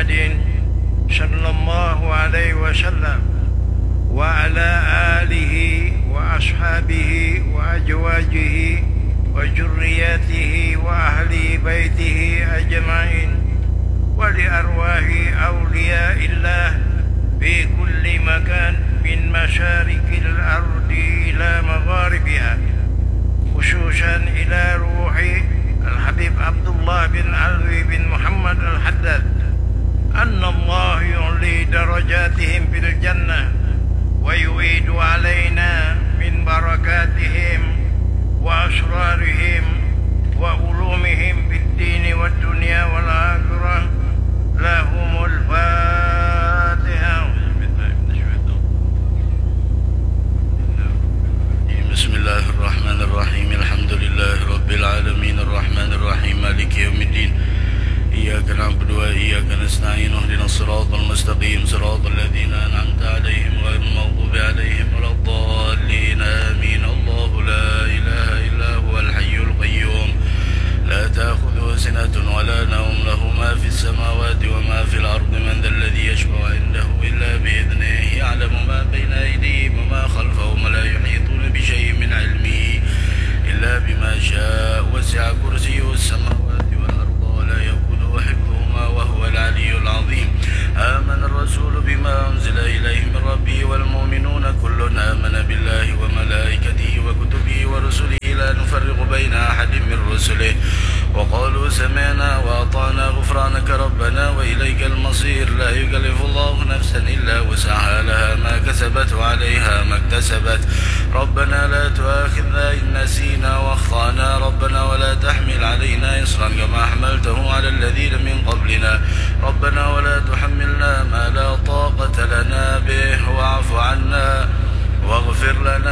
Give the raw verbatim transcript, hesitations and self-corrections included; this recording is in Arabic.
محمد صلى الله عليه وسلم وعلى آله وأصحابه وأزواجه وذريته وأهل بيته أجمعين ولأرواح أولياء الله في كل مكان من مشارق الأرض إلى مغاربها، خصوصا إلى روح الحبيب عبد الله بن علوي بن محمد الحداد، أن الله يعلي درجاتهم في الجنة ويعيد علينا من بركاتهم وأسرارهم وعلومهم في الدين والدنيا والآخرة. لهم الفاتحة. بسم الله الرحمن الرحيم. الحمد لله رب العالمين الرحمن الرحيم مالك يوم الدين. إياك نعبد وإياك نستعين اهدنا الصراط المستقيم صراط الذين أنعمت عليهم غير المغضوب عليهم ولا الضالين آمين. الله لا إله إلا هو الحي القيوم لا تأخذه سنة ولا نوم له ما في السماوات وما في الأرض من ذا الذي يشفع عنده إلا بإذنه يعلم ما بين أيديهم وما خلفهم ولا يحيطون بشيء من علمه إلا بما شاء وسع كرسيه السماوات والأرض ولا يؤوده حفظهما وهو العلي العظيم. آمن الرسول بما أنزل إليه من ربه والمؤمنون كل آمن بالله وملائكته وكتبه ورسله لا نفرق بين أحد من رسله وقالوا سمعنا وأطعنا غفرانك ربنا وإليك المصير. لا يكلف الله نفسا إلا وسعها لها ما كسبت وعليها ما اكتسبت. ربنا لا تؤاخذنا إن نسينا وأخطأنا ربنا ولا تحمل علينا إصرا كما حملته على الذين من قبلنا ربنا ولا تحملنا ما لا طاقة لنا به واعف عنا واغفر لنا